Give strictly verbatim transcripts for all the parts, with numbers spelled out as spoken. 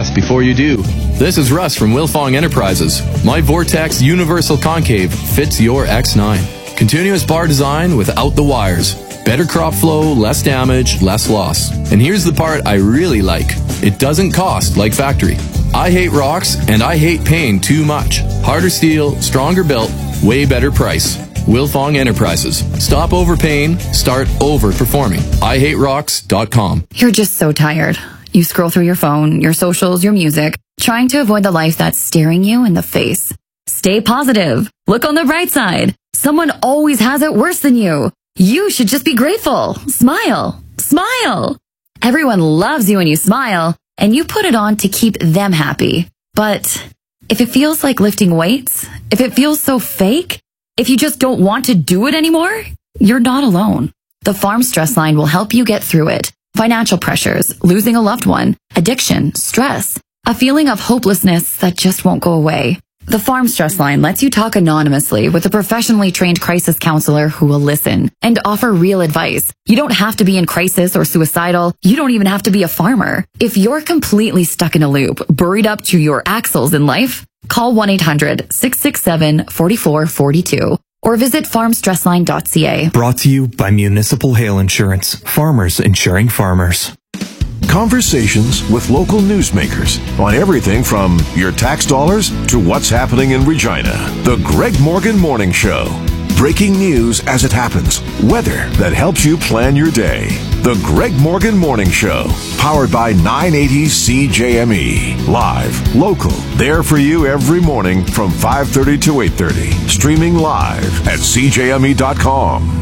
cost before you do. This is Russ from Wilfong Enterprises. My Vortex Universal Concave fits your X nine. Continuous bar design without the wires. Better crop flow, less damage, less loss. And here's the part I really like. It doesn't cost like factory. I hate rocks and I hate paying too much. Harder steel, stronger built, way better price. Wilfong Enterprises. Stop overpaying, start overperforming. I hate rocks dot com. You're just so tired. You scroll through your phone, your socials, your music, trying to avoid the life that's staring you in the face. Stay positive. Look on the bright side. Someone always has it worse than you. You should just be grateful. Smile. Smile. Everyone loves you when you smile, and you put it on to keep them happy. But if it feels like lifting weights, if it feels so fake, if you just don't want to do it anymore, you're not alone. The Farm Stress Line will help you get through it. Financial pressures, losing a loved one, addiction, stress, a feeling of hopelessness that just won't go away. The Farm Stress Line lets you talk anonymously with a professionally trained crisis counselor who will listen and offer real advice. You don't have to be in crisis or suicidal. You don't even have to be a farmer. If you're completely stuck in a loop, buried up to your axles in life, call one eight hundred, six six seven, four four four two or visit farm stress line dot c a. Brought to you by Municipal Hail Insurance. Farmers insuring farmers. Conversations with local newsmakers on everything from your tax dollars to what's happening in Regina. The Greg Morgan Morning Show. Breaking news as it happens. Weather that helps you plan your day. The Greg Morgan Morning Show. Powered by nine eighty C J M E. Live, local, there for you every morning from five thirty to eight thirty. Streaming live at c j m e dot com.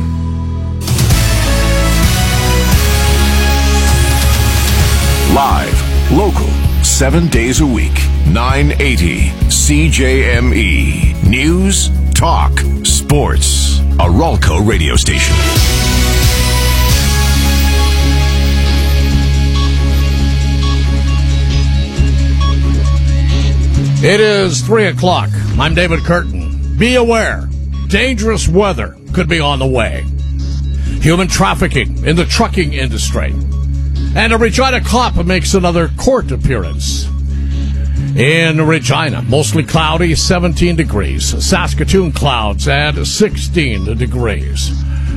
Live, local, seven days a week. nine eighty C J M E. News, talk, sports. A Ralco radio station. It is three o'clock. I'm David Curtin. Be aware, dangerous weather could be on the way. Human trafficking in the trucking industry. And a Regina cop makes another court appearance. In Regina, mostly cloudy, seventeen degrees. Saskatoon, clouds and sixteen degrees.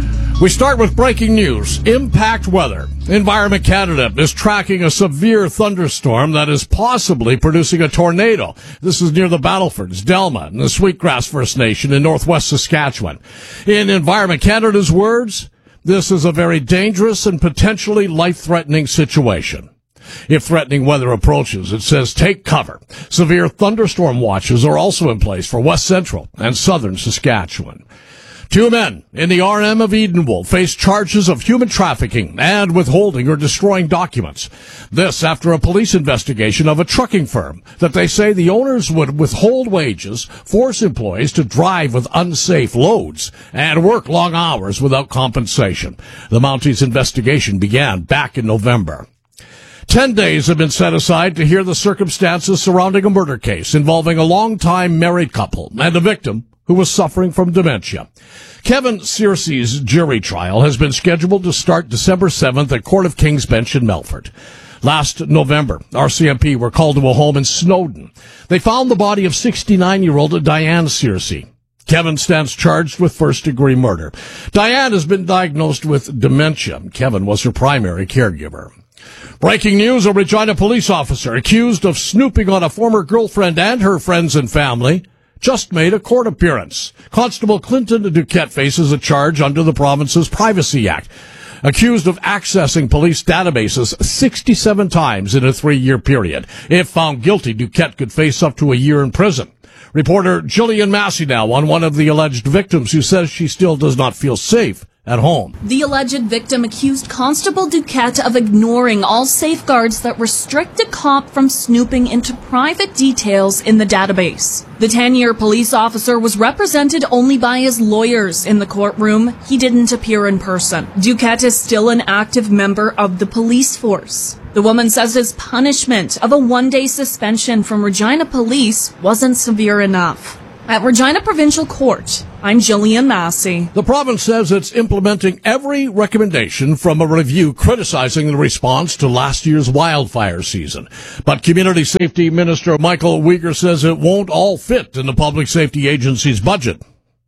We start with breaking news. Impact weather. Environment Canada is tracking a severe thunderstorm that is possibly producing a tornado. This is near the Battlefords, Delma, and the Sweetgrass First Nation in northwest Saskatchewan. In Environment Canada's words, this is a very dangerous and potentially life-threatening situation. If threatening weather approaches, it says take cover. Severe thunderstorm watches are also in place for west central and southern Saskatchewan. Two men in the R M of Edenwold face charges of human trafficking and withholding or destroying documents. This after a police investigation of a trucking firm that they say the owners would withhold wages, force employees to drive with unsafe loads, and work long hours without compensation. The Mounties investigation began back in November. Ten days have been set aside to hear the circumstances surrounding a murder case involving a long-time married couple and a victim who was suffering from dementia. Kevin Searcy's jury trial has been scheduled to start December seventh at Court of King's Bench in Melfort. Last November, R C M P were called to a home in Snowdon. They found the body of sixty-nine-year-old Diane Searcy. Kevin stands charged with first-degree murder. Diane has been diagnosed with dementia. Kevin was her primary caregiver. Breaking news, a Regina police officer accused of snooping on a former girlfriend and her friends and family just made a court appearance. Constable Clinton Duquette faces a charge under the province's Privacy Act. Accused of accessing police databases sixty-seven times in a three-year period. If found guilty, Duquette could face up to a year in prison. Reporter Jillian Massey now on one of the alleged victims who says she still does not feel safe at home. The alleged victim accused Constable Duquette of ignoring all safeguards that restrict a cop from snooping into private details in the database. The ten-year police officer was represented only by his lawyers in the courtroom. He didn't appear in person. Duquette is still an active member of the police force. The woman says his punishment of a one-day suspension from Regina Police wasn't severe enough. At Regina Provincial Court, I'm Jillian Massey. The province says it's implementing every recommendation from a review criticizing the response to last year's wildfire season. But Community Safety Minister Michael Uyghur says it won't all fit in the Public Safety Agency's budget.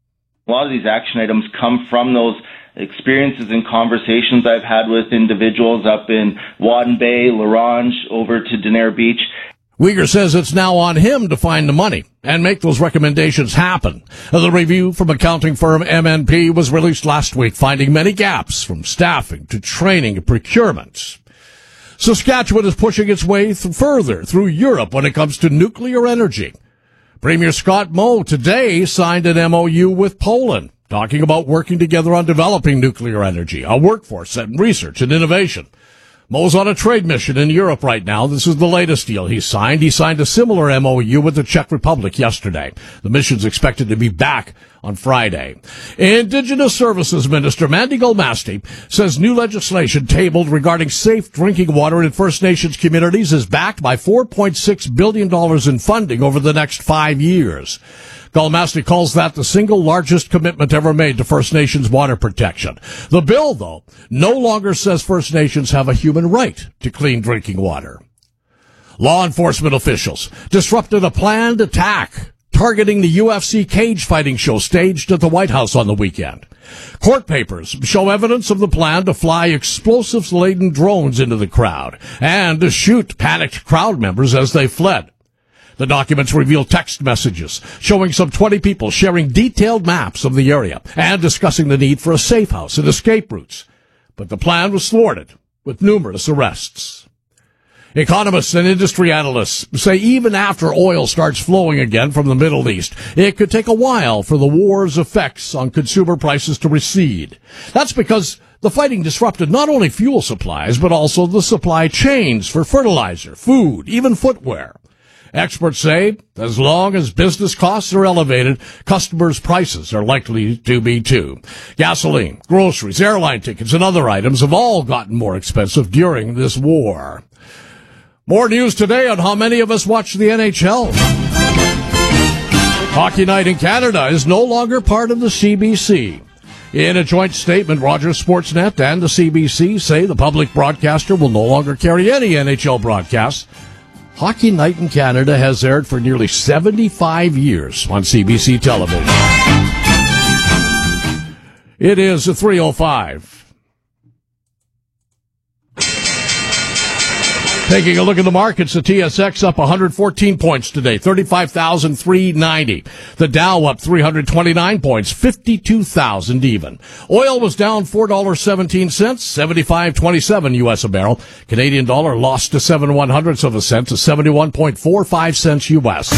A lot of these action items come from those experiences and conversations I've had with individuals up in Wadden Bay, Larange, over to Denair Beach. Uyghur says it's now on him to find the money and make those recommendations happen. The review from accounting firm M N P was released last week, finding many gaps from staffing to training and procurement. Saskatchewan is pushing its way th- further through Europe when it comes to nuclear energy. Premier Scott Moe today signed an M O U with Poland, talking about working together on developing nuclear energy, a workforce and research and innovation. Mo's on a trade mission in Europe right now. This is the latest deal he signed. He signed a similar M O U with the Czech Republic yesterday. The mission's expected to be back on Friday. Indigenous Services Minister Mandy Golmasti says new legislation tabled regarding safe drinking water in First Nations communities is backed by four point six billion dollars in funding over the next five years. Golmasti calls that the single largest commitment ever made to First Nations water protection. The bill, though, no longer says First Nations have a human right to clean drinking water. Law enforcement officials disrupted a planned attack targeting the U F C cage fighting show staged at the White House on the weekend. Court papers show evidence of the plan to fly explosives-laden drones into the crowd and to shoot panicked crowd members as they fled. The documents reveal text messages showing some twenty people sharing detailed maps of the area and discussing the need for a safe house and escape routes. But the plan was thwarted with numerous arrests. Economists and industry analysts say even after oil starts flowing again from the Middle East, it could take a while for the war's effects on consumer prices to recede. That's because the fighting disrupted not only fuel supplies, but also the supply chains for fertilizer, food, even footwear. Experts say as long as business costs are elevated, customers' prices are likely to be too. Gasoline, groceries, airline tickets, and other items have all gotten more expensive during this war. More news today on how many of us watch the N H L. Hockey Night in Canada is no longer part of the C B C. In a joint statement, Rogers Sportsnet and the C B C say the public broadcaster will no longer carry any N H L broadcasts. Hockey Night in Canada has aired for nearly seventy-five years on C B C television. It is three oh five. Taking a look at the markets, the T S X up one hundred fourteen points today, thirty-five thousand three hundred ninety. The Dow up three hundred twenty-nine points, fifty-two thousand even. Oil was down four dollars and seventeen cents, seventy-five twenty-seven U S a barrel. Canadian dollar lost to seven one hundredths of a cent to seventy-one point four five cents U S.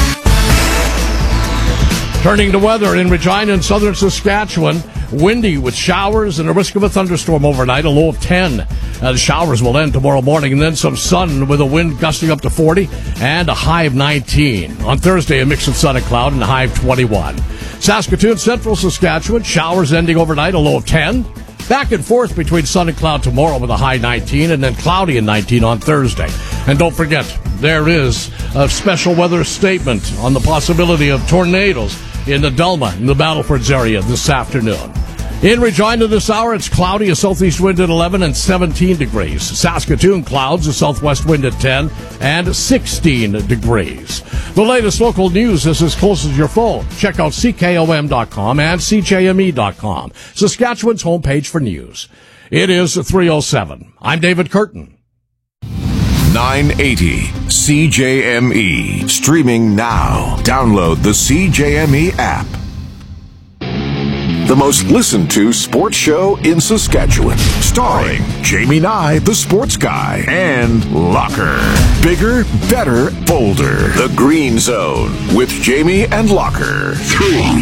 Turning to weather in Regina and southern Saskatchewan, windy with showers and a risk of a thunderstorm overnight, a low of ten. Uh, the showers will end tomorrow morning, and then some sun with a wind gusting up to forty and a high of nineteen. On Thursday, a mix of sun and cloud and a high of twenty-one. Saskatoon, central Saskatchewan, showers ending overnight, a low of ten. Back and forth between sun and cloud tomorrow with a high nineteen, and then cloudy and nineteen on Thursday. And don't forget, there is a special weather statement on the possibility of tornadoes in the Delma, in the Battlefords area this afternoon. In Regina this hour, it's cloudy, a southeast wind at eleven and seventeen degrees. Saskatoon, clouds, a southwest wind at ten and sixteen degrees. The latest local news is as close as your phone. Check out C K O M dot com and C J M E dot com, Saskatchewan's homepage for news. It is three oh seven. I'm David Curtin. nine eighty C J M E. Streaming now. Download the C J M E app. The most listened to sports show in Saskatchewan. Starring Jamie Nye, the sports guy, and Locker. Bigger, better, bolder. The Green Zone with Jamie and Locker. Three,